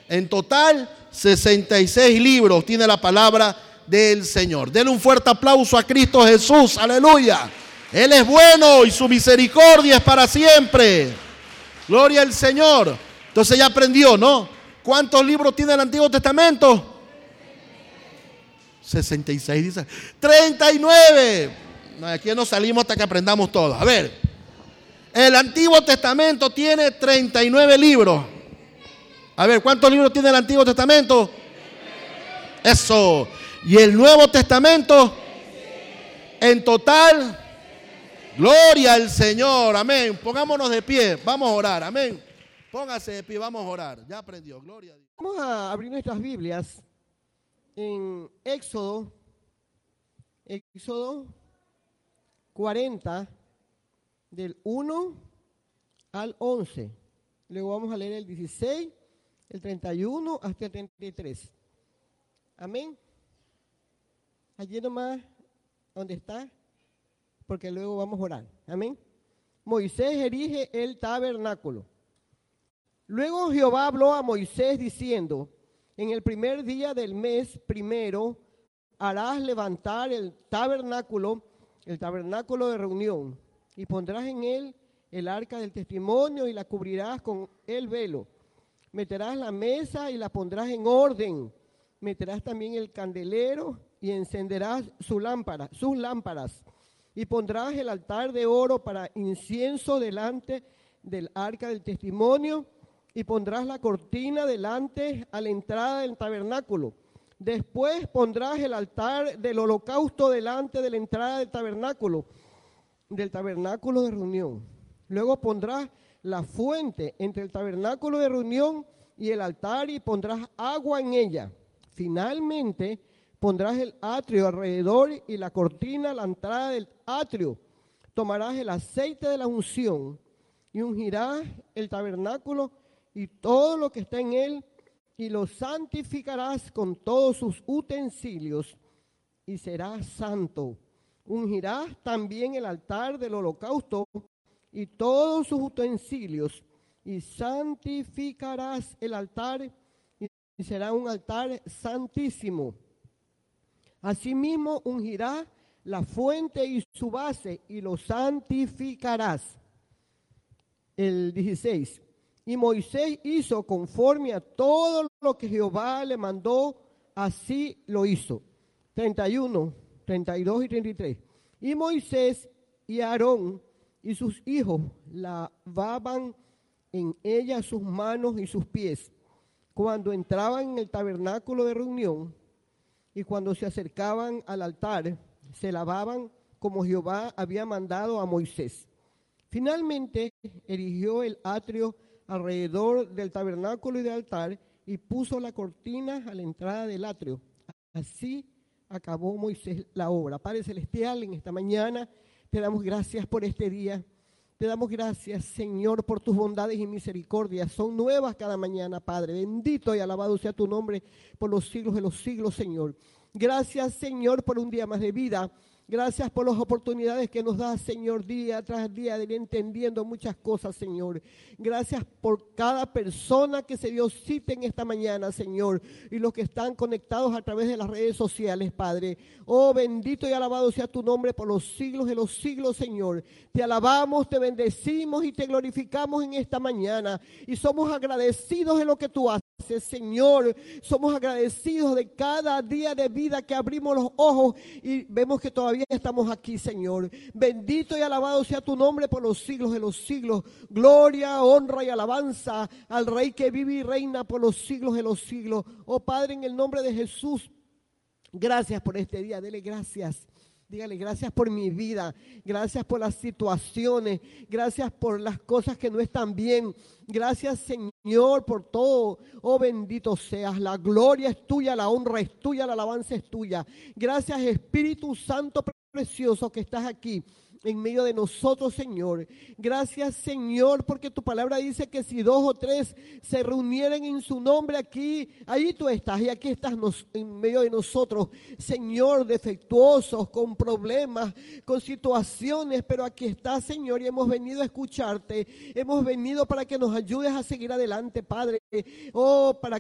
En total, 66 libros tiene la palabra del Señor. Denle un fuerte aplauso a Cristo Jesús. Aleluya. Él es bueno y su misericordia es para siempre. Gloria al Señor. Entonces ya aprendió, ¿no? ¿Cuántos libros tiene el Antiguo Testamento? 66, dice. 39. Aquí no salimos hasta que aprendamos todo. A ver. El Antiguo Testamento tiene 39 libros. A ver, ¿cuántos libros tiene el Antiguo Testamento? Eso. ¿Y el Nuevo Testamento? En total, gloria al Señor. Amén. Pongámonos de pie. Vamos a orar. Amén. Póngase de pie. Vamos a orar. Ya aprendió. Gloria a Dios. Vamos a abrir nuestras Biblias en Éxodo 40, del 1 al 11. Luego vamos a leer el 16, el 31 hasta el 33. Amén. Allí nomás, donde está, porque luego vamos a orar. Amén. Moisés erige el tabernáculo. Luego Jehová habló a Moisés diciendo: en el primer día del mes primero harás levantar el tabernáculo de reunión, y pondrás en él el arca del testimonio y la cubrirás con el velo. Meterás la mesa y la pondrás en orden. Meterás también el candelero y encenderás sus lámparas. Y pondrás el altar de oro para incienso delante del arca del testimonio, y pondrás la cortina delante a la entrada del tabernáculo. Después pondrás el altar del holocausto delante de la entrada del tabernáculo de reunión. Luego pondrás la fuente entre el tabernáculo de reunión y el altar, y pondrás agua en ella. Finalmente pondrás el atrio alrededor y la cortina a la entrada del atrio. Tomarás el aceite de la unción y ungirás el tabernáculo y todo lo que está en él, y lo santificarás con todos sus utensilios, y será santo. Ungirás también el altar del holocausto y todos sus utensilios, y santificarás el altar, y será un altar santísimo. Asimismo ungirás la fuente y su base, y lo santificarás. El 16. Y Moisés hizo conforme a todo lo que Jehová le mandó, así lo hizo. 31, 32 y 33. Y Moisés y Aarón y sus hijos lavaban en ella sus manos y sus pies cuando entraban en el tabernáculo de reunión, y cuando se acercaban al altar se lavaban como Jehová había mandado a Moisés. Finalmente erigió el atrio alrededor del tabernáculo y del altar, y puso la cortina a la entrada del atrio. Así acabó Moisés la obra. Padre Celestial, en esta mañana te damos gracias por este día. Te damos gracias, Señor, por tus bondades y misericordias. Son nuevas cada mañana, Padre. Bendito y alabado sea tu nombre por los siglos de los siglos, Señor. Gracias, Señor, por un día más de vida. Gracias por las oportunidades que nos das, Señor, día tras día, de ir entendiendo muchas cosas, Señor. Gracias por cada persona que se dio cita en esta mañana, Señor, y los que están conectados a través de las redes sociales, Padre. Oh, bendito y alabado sea tu nombre por los siglos de los siglos, Señor. Te alabamos, te bendecimos y te glorificamos en esta mañana, y somos agradecidos de lo que tú haces, Señor. Somos agradecidos de cada día de vida que abrimos los ojos y vemos que todavía estamos aquí, Señor. Bendito y alabado sea tu nombre por los siglos de los siglos. Gloria, honra y alabanza al Rey que vive y reina por los siglos de los siglos. Oh Padre, en el nombre de Jesús, gracias por este día. Dele gracias. Dígale, gracias por mi vida, gracias por las situaciones, gracias por las cosas que no están bien. Gracias, Señor, por todo. Oh, bendito seas. La gloria es tuya, la honra es tuya, la alabanza es tuya. Gracias, Espíritu Santo precioso, que estás aquí en medio de nosotros, Señor. Gracias, Señor, porque tu palabra dice que si 2 o 3 se reunieran en su nombre aquí, ahí tú estás, y aquí estás en medio de nosotros, Señor, defectuosos, con problemas, con situaciones, pero aquí estás, Señor, y hemos venido a escucharte. Hemos venido para que nos ayudes a seguir adelante, Padre. Oh, para